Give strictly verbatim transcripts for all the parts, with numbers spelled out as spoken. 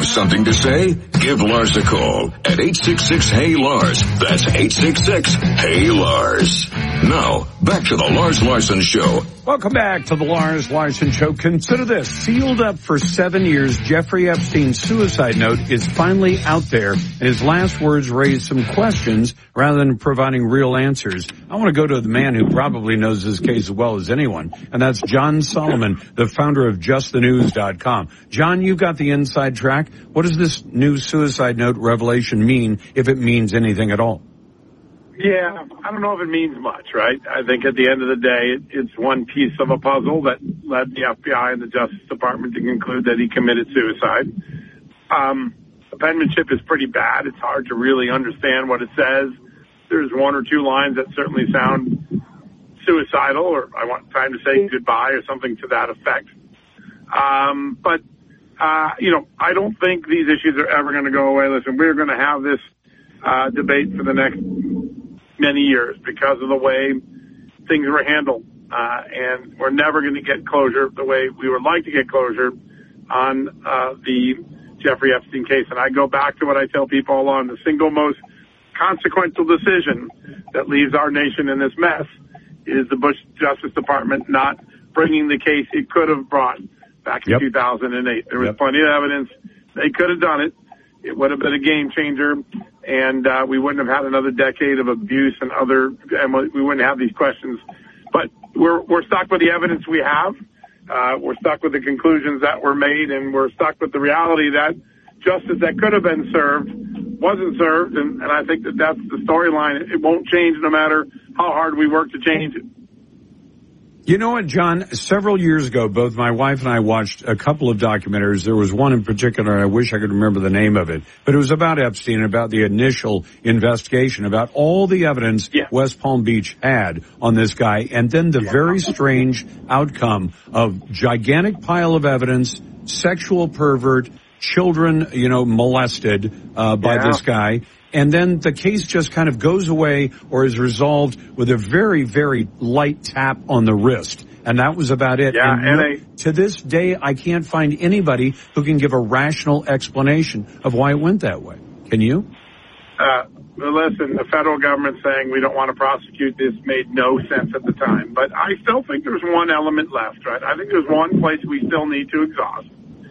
something to say? Give Lars a call at eight six six, H E Y, Lars. That's eight six six, H E Y, Lars. Now, back to the Lars Larson Show. Welcome back to the Lars Larson Show. Consider this. Sealed up for seven years, Jeffrey Epstein's suicide note is finally out there, and his last words raise some questions rather than providing real answers. I want to go to the man who probably knows this case as well as anyone, and that's John Solomon, the founder of just the news dot com. John, you've got the inside track. What does this new suicide note revelation mean, if it means anything at all? Yeah, I don't know if it means much, right? I think at the end of the day, it, it's one piece of a puzzle that led the F B I and the Justice Department to conclude that he committed suicide. Um, the penmanship is pretty bad. It's hard to really understand what it says. There's one or two lines that certainly sound suicidal, or I want time to say goodbye, or something to that effect. Um, but, uh, you know, I don't think these issues are ever going to go away. Listen, we're going to have this uh, debate for the next many years because of the way things were handled. Uh, and we're never going to get closure the way we would like to get closure on uh, the Jeffrey Epstein case. And I go back to what I tell people all along. The single most consequential decision that leaves our nation in this mess is the Bush Justice Department not bringing the case it could have brought back in yep. two thousand eight. There was yep. plenty of evidence. They could have done it. It would have been a game changer, and uh, we wouldn't have had another decade of abuse and other, and we wouldn't have these questions. But we're we're stuck with the evidence we have. Uh, we're stuck with the conclusions that were made, and we're stuck with the reality that justice that could have been served wasn't served, and, and I think that that's the storyline. It won't change no matter how hard we work to change it. You know what, John? Several years ago, both my wife and I watched a couple of documentaries. There was one in particular, I wish I could remember the name of it, but it was about Epstein, about the initial investigation, about all the evidence yeah. West Palm Beach had on this guy, and then the yeah. very strange outcome of gigantic pile of evidence, sexual pervert, children, you know, molested uh, by yeah. this guy. And then the case just kind of goes away or is resolved with a very, very light tap on the wrist. And that was about it. Yeah, and and no, I, to this day, I can't find anybody who can give a rational explanation of why it went that way. Can you? Uh, listen, the federal government saying we don't want to prosecute this made no sense at the time. But I still think there's one element left, right? I think there's one place we still need to exhaust.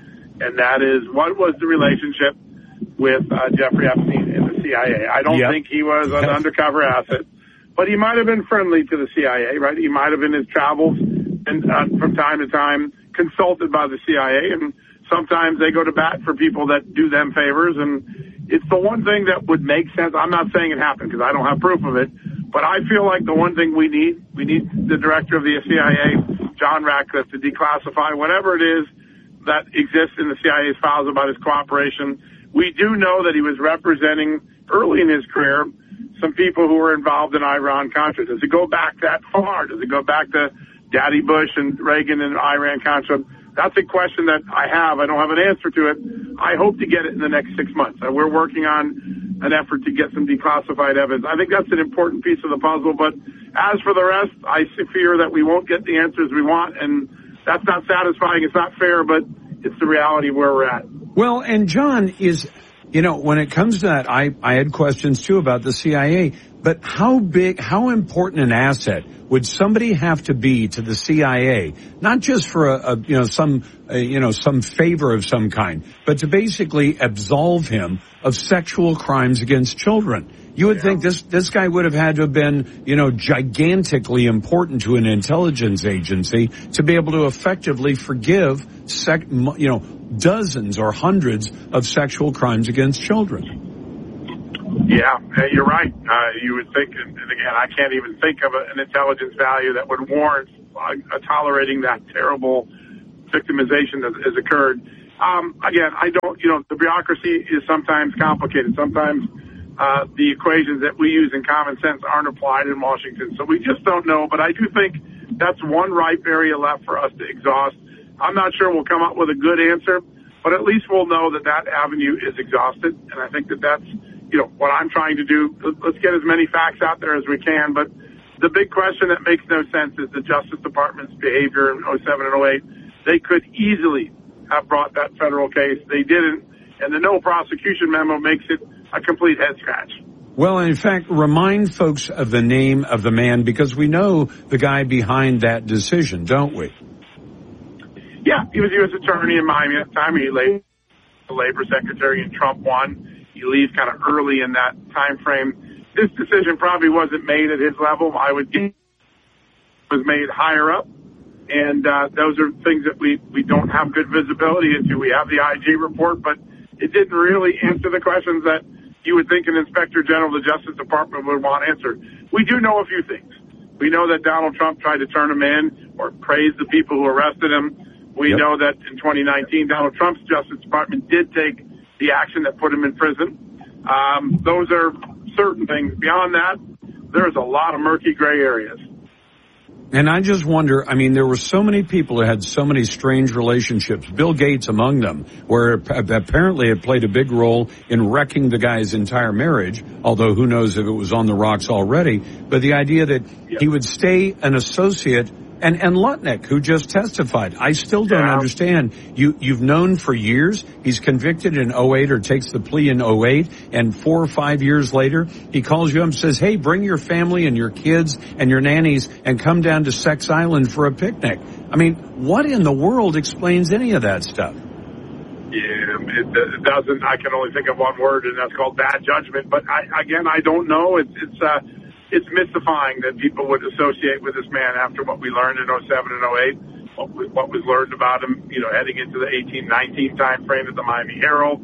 And that is, what was the relationship with uh, Jeffrey Epstein in the C I A? I don't yep. think he was an undercover asset, but he might have been friendly to the C I A, right? He might have in his travels and uh, from time to time consulted by the C I A, and sometimes they go to bat for people that do them favors, and it's the one thing that would make sense. I'm not saying it happened because I don't have proof of it, but I feel like the one thing we need, we need the director of the C I A, John Ratcliffe, to declassify whatever it is that exists in the C I A's files about his cooperation. We do know that he was representing early in his career some people who were involved in Iran-Contra. Does it go back that far? Does it go back to Daddy Bush and Reagan and Iran-Contra? That's a question that I have. I don't have an answer to it. I hope to get it in the next six months. We're working on an effort to get some declassified evidence. I think that's an important piece of the puzzle. But as for the rest, I fear that we won't get the answers we want, and that's not satisfying. It's not fair, but it's the reality where we're at. Well, and John is, you know, when it comes to that, I, I had questions too about the C I A, but how big, how important an asset would somebody have to be to the C I A, not just for a, a you know, some, uh, you know, some favor of some kind, but to basically absolve him of sexual crimes against children? You would yeah. think this, this guy would have had to have been, you know, gigantically important to an intelligence agency to be able to effectively forgive, sec, you know, dozens or hundreds of sexual crimes against children. Yeah, you're right. Uh, you would think, and again, I can't even think of a, an intelligence value that would warrant uh, tolerating that terrible victimization that has occurred. Um, again, I don't, you know, the bureaucracy is sometimes complicated. Sometimes Uh, the equations that we use in common sense aren't applied in Washington. So we just don't know. But I do think that's one ripe area left for us to exhaust. I'm not sure we'll come up with a good answer, but at least we'll know that that avenue is exhausted. And I think that that's, you know, what I'm trying to do. Let's get as many facts out there as we can. But the big question that makes no sense is the Justice Department's behavior in oh seven and oh eight. They could easily have brought that federal case. They didn't. And the no prosecution memo makes it a complete head scratch. Well, in fact, remind folks of the name of the man, because we know the guy behind that decision, don't we? Yeah, he was U S attorney in Miami at the time. He laid the labor secretary, and Trump won. He leaves kind of early in that time frame. This decision probably wasn't made at his level. I would guess it was made higher up. And uh, those are things that we, we don't have good visibility into. We have the I G report, but it didn't really answer the questions that you would think an inspector general of the Justice Department would want answered. We do know a few things. We know that Donald Trump tried to turn him in or praise the people who arrested him. We yep. know that in twenty nineteen, Donald Trump's Justice Department did take the action that put him in prison. Um, those are certain things. Beyond that, there's a lot of murky gray areas. And I just wonder, I mean, there were so many people who had so many strange relationships, Bill Gates among them, where apparently it played a big role in wrecking the guy's entire marriage, although who knows if it was on the rocks already. But the idea that yep. he would stay an associate, and, and Lutnick, who just testified, I still don't yeah. understand. You, you've known for years, he's convicted in oh eight or takes the plea in oh eight, and four or five years later, he calls you up and says, hey, bring your family and your kids and your nannies and come down to Sex Island for a picnic. I mean, what in the world explains any of that stuff? Yeah, it, it doesn't. I can only think of one word, and that's called bad judgment. But I, again, I don't know. It's, it's, uh, It's mystifying that people would associate with this man after what we learned in oh seven and oh eight, what was, what was learned about him, you know, heading into the eighteen nineteen time frame at the Miami Herald.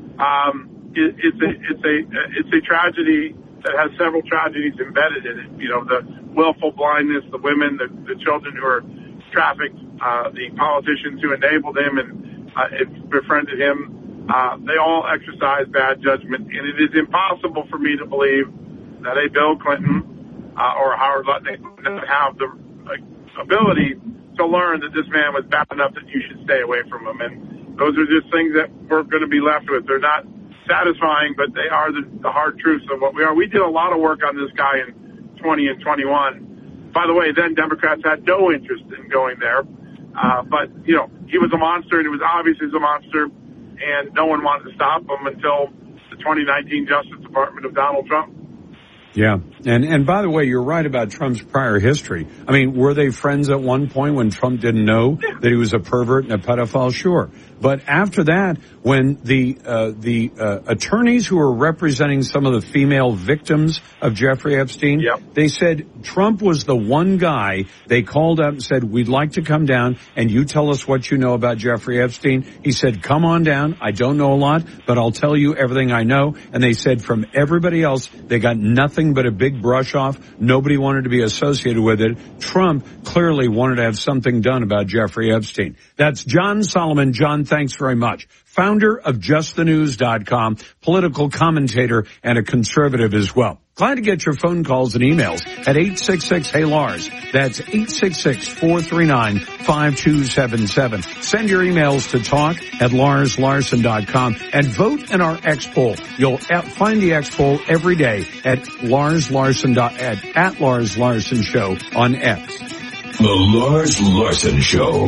Um, it, it's a, it's a, it's a tragedy that has several tragedies embedded in it. You know, the willful blindness, the women, the, the children who are trafficked, uh, the politicians who enabled him and, uh, befriended him. Uh, they all exercise bad judgment, and it is impossible for me to believe that a Bill Clinton uh, or Howard Lutnick would have the uh, ability to learn that this man was bad enough that you should stay away from him. And those are just things that we're going to be left with. They're not satisfying, but they are the, the hard truths of what we are. We did a lot of work on this guy in twenty and twenty-one. By the way, then Democrats had no interest in going there. Uh, but, you know, he was a monster, and it was obvious he was a monster, and no one wanted to stop him until the twenty nineteen Justice Department of Donald Trump. Yeah. And, and by the way, you're right about Trump's prior history. I mean, were they friends at one point when Trump didn't know that he was a pervert and a pedophile? Sure. But after that, when the, uh, the, uh, attorneys who were representing some of the female victims of Jeffrey Epstein, yep. they said Trump was the one guy they called up and said, we'd like to come down and you tell us what you know about Jeffrey Epstein. He said, come on down. I don't know a lot, but I'll tell you everything I know. And they said from everybody else, they got nothing but a big brush off. Nobody wanted to be associated with it. Trump clearly wanted to have something done about Jeffrey Epstein. That's John Solomon. John, thanks very much. Founder of just the news dot com, political commentator and a conservative as well. Glad to get your phone calls and emails at eight six six, hey Lars. That's eight six six, four three nine, five two seven seven. Send your emails to talk at lars larson dot com and vote in our X poll. You'll find the X poll every day at Lars Larson dot, at, at Lars Larson Show on X. The Lars Larson Show.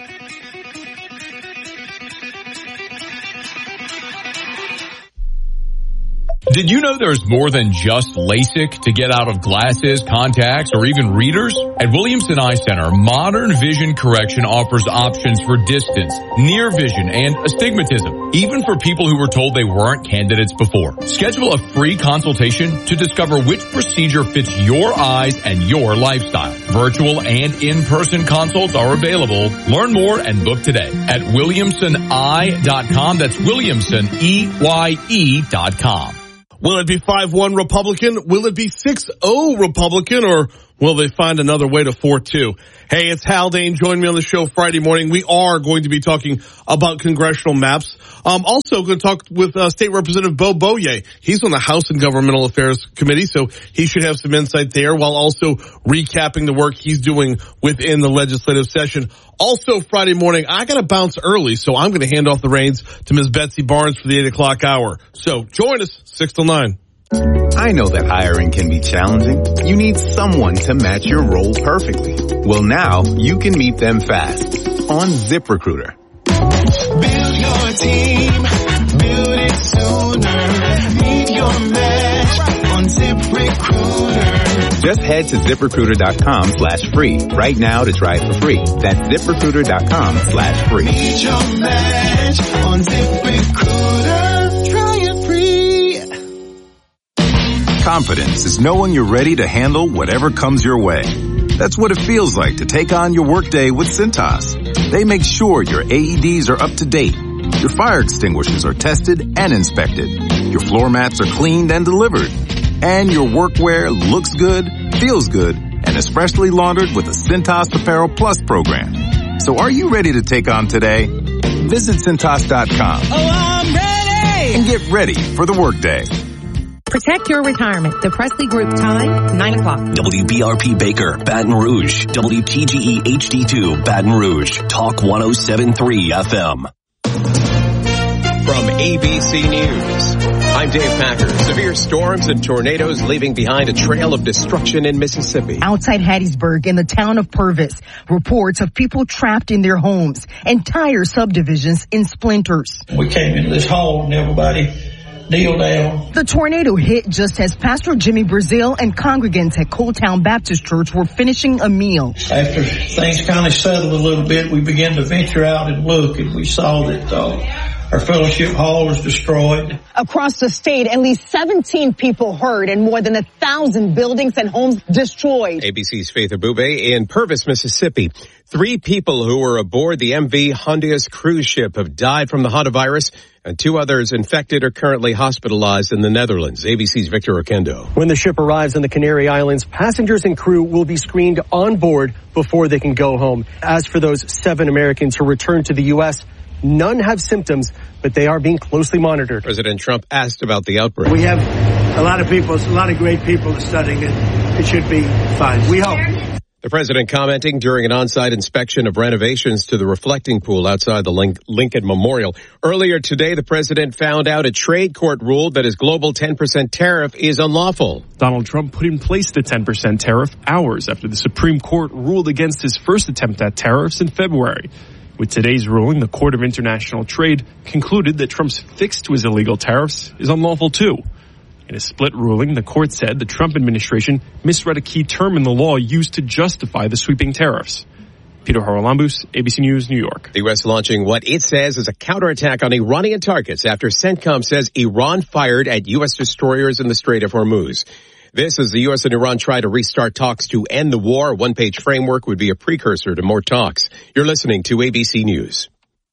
Did you know there's more than just LASIK to get out of glasses, contacts, or even readers? At Williamson Eye Center, modern vision correction offers options for distance, near vision, and astigmatism, even for people who were told they weren't candidates before. Schedule a free consultation to discover which procedure fits your eyes and your lifestyle. Virtual and in-person consults are available. Learn more and book today at williamson eye dot com. That's Williamson, E Y E dot com. Will it be five one Republican? Will it be six oh Republican? Or will they find another way to four two? Hey, it's Haldane. Join me on the show Friday morning. We are going to be talking about congressional maps. Um, also going to talk with uh, State Representative Bo Boye. He's on the House and Governmental Affairs Committee, so he should have some insight there while also recapping the work he's doing within the legislative session. Also Friday morning, I got to bounce early, so I'm going to hand off the reins to Miz Betsy Barnes for the eight o'clock hour. So join us, six till nine. I know that hiring can be challenging. You need someone to match your role perfectly. Well, now you can meet them fast on ZipRecruiter. Build your team. Build Just head to ZipRecruiter.com slash free right now to try it for free. That's ZipRecruiter.com slash free. Need your match on ZipRecruiter. Try it free. Confidence is knowing you're ready to handle whatever comes your way. That's what it feels like to take on your workday with Cintas. They make sure your A E Ds are up to date, your fire extinguishers are tested and inspected, your floor mats are cleaned and delivered, and your workwear looks good, feels good, and is freshly laundered with the Cintas Apparel Plus program. So are you ready to take on today? Visit Cintas dot com. Oh, I'm ready! And get ready for the workday. Protect your retirement. The Presley Group time, nine o'clock. W B R P Baker, Baton Rouge. W T G E H D two, Baton Rouge. Talk one oh seven point three F M. From A B C News, I'm Dave Packer. Severe storms and tornadoes leaving behind a trail of destruction in Mississippi. Outside Hattiesburg in the town of Purvis, reports of people trapped in their homes, entire subdivisions in splinters. We came into this hole and everybody kneel down. The tornado hit just as Pastor Jimmy Brazil and congregants at Coal Town Baptist Church were finishing a meal. After things kind of settled a little bit, we began to venture out and look, and we saw that uh, our fellowship hall was destroyed. Across the state, at least seventeen people hurt and more than a thousand buildings and homes destroyed. A B C's Faith Abube in Purvis, Mississippi. Three people who were aboard the M V Hondias cruise ship have died from the hantavirus, and two others infected are currently hospitalized in the Netherlands. A B C's Victor Oquendo. When the ship arrives in the Canary Islands, passengers and crew will be screened on board before they can go home. As for those seven Americans who returned to the U S, none have symptoms, but they are being closely monitored. President Trump asked about the outbreak. We have a lot of people, a lot of great people studying it. It should be fine. We hope. The president commenting during an on-site inspection of renovations to the reflecting pool outside the Link- Lincoln Memorial. Earlier today, the president found out a trade court ruled that his global ten percent tariff is unlawful. Donald Trump put in place the ten percent tariff hours after the Supreme Court ruled against his first attempt at tariffs in February. With today's ruling, the Court of International Trade concluded that Trump's fix to his illegal tariffs is unlawful too. In a split ruling, the court said the Trump administration misread a key term in the law used to justify the sweeping tariffs. Peter Haralambous, A B C News, New York. The U S launching what it says is a counterattack on Iranian targets after CENTCOM says Iran fired at U S destroyers in the Strait of Hormuz. This as the U S and Iran try to restart talks to end the war. A one-page framework would be a precursor to more talks. You're listening to A B C News.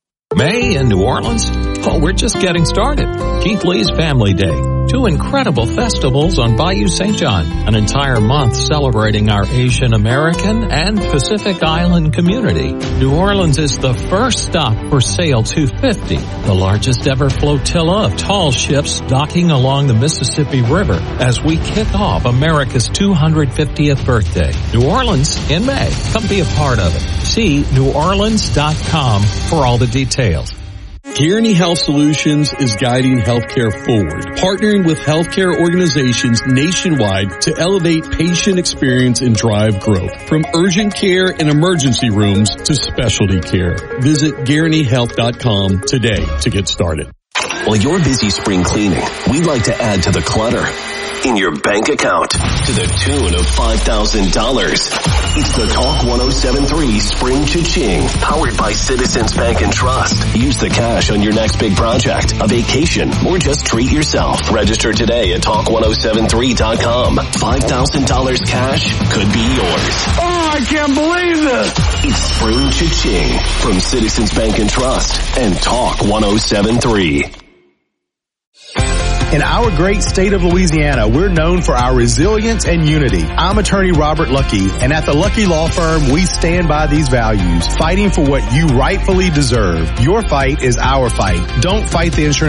May in New Orleans? Oh, we're just getting started. Keith Lee's Family Day. Two incredible festivals on Bayou Saint John. An entire month celebrating our Asian American and Pacific Island community. New Orleans is the first stop for Sail two fifty, the largest ever flotilla of tall ships docking along the Mississippi River as we kick off America's two hundred fiftieth birthday. New Orleans in May. Come be a part of it. See new orleans dot com for all the details. Guaranty Health Solutions is guiding healthcare forward, partnering with healthcare organizations nationwide to elevate patient experience and drive growth. From urgent care and emergency rooms to specialty care. Visit guaranty health dot com today to get started. While you're busy spring cleaning, we'd like to add to the clutter in your bank account to the tune of five thousand dollars. It's the Talk one oh seven point three Spring Cha-Ching, powered by Citizens Bank and Trust. Use the cash on your next big project, a vacation, or just treat yourself. Register today at talk one oh seven point three dot com. five thousand dollars cash could be yours. Oh, I can't believe this. It's Spring Cha-Ching from Citizens Bank and Trust and Talk one oh seven point three. In our great state of Louisiana, we're known for our resilience and unity. I'm attorney Robert Lucky, and at the Lucky Law Firm, we stand by these values, fighting for what you rightfully deserve. Your fight is our fight. Don't fight the insurance